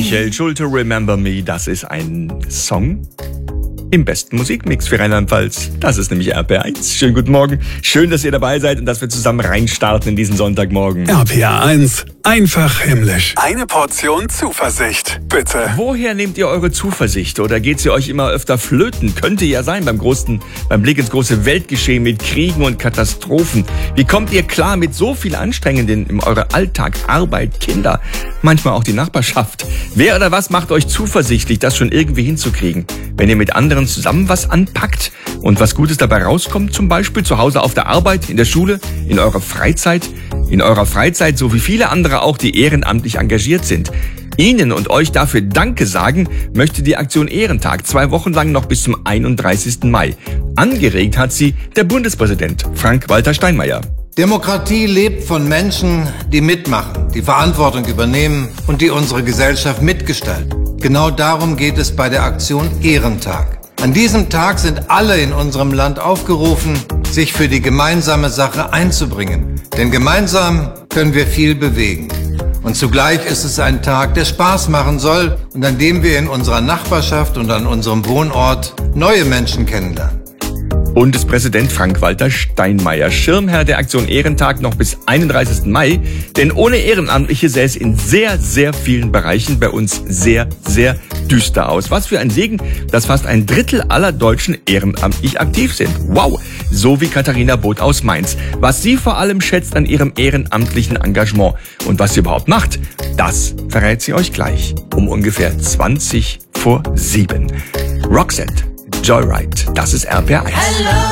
Michael Schulte, Remember Me, das ist ein Song im besten Musikmix für Rheinland-Pfalz. Das ist nämlich RPR1. Schönen guten Morgen. Schön, dass ihr dabei seid und dass wir zusammen reinstarten in diesen Sonntagmorgen. RPR1, einfach himmlisch. Eine Portion Zuversicht, bitte. Woher nehmt ihr eure Zuversicht? Oder geht sie euch immer öfter flöten? Könnte ja sein beim Blick ins große Weltgeschehen mit Kriegen und Katastrophen. Wie kommt ihr klar mit so viel Anstrengenden in eurem Alltag, Arbeit, Kinder, manchmal auch die Nachbarschaft? Wer oder was macht euch zuversichtlich, das schon irgendwie hinzukriegen? Wenn ihr mit anderen zusammen was anpackt und was Gutes dabei rauskommt, zum Beispiel zu Hause auf der Arbeit, in der Schule, in eurer Freizeit, so wie viele andere auch, die ehrenamtlich engagiert sind. Ihnen und euch dafür Danke sagen möchte die Aktion Ehrentag 2 Wochen lang noch bis zum 31. Mai. Angeregt hat sie der Bundespräsident Frank-Walter Steinmeier. Demokratie lebt von Menschen, die mitmachen, die Verantwortung übernehmen und die unsere Gesellschaft mitgestalten. Genau darum geht es bei der Aktion Ehrentag. An diesem Tag sind alle in unserem Land aufgerufen, sich für die gemeinsame Sache einzubringen. Denn gemeinsam können wir viel bewegen. Und zugleich ist es ein Tag, der Spaß machen soll und an dem wir in unserer Nachbarschaft und an unserem Wohnort neue Menschen kennenlernen. Bundespräsident Frank-Walter Steinmeier, Schirmherr der Aktion Ehrentag noch bis 31. Mai. Denn ohne Ehrenamtliche sähe es in sehr, sehr vielen Bereichen bei uns sehr, sehr düster aus. Was für ein Segen, dass fast ein Drittel aller Deutschen ehrenamtlich aktiv sind. Wow! So wie Katharina Both aus Mainz. Was sie vor allem schätzt an ihrem ehrenamtlichen Engagement und was sie überhaupt macht, das verrät sie euch gleich um ungefähr 20 vor 7. Roxette, Joyride, das ist RPR1.